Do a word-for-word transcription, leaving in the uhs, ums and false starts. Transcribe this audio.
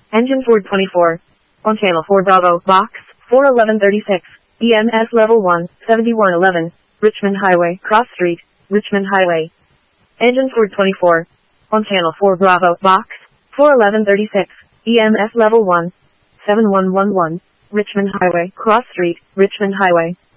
Engine Ford twenty-four. On channel four Bravo, box, four eleven thirty-six, E M S level one, seventy-one eleven, Richmond Highway, Cross Street, Richmond Highway. Engine Ford twenty-four. On channel four Bravo, box, four eleven thirty-six, E M S level one, seven one one one, Richmond Highway, Cross Street, Richmond Highway.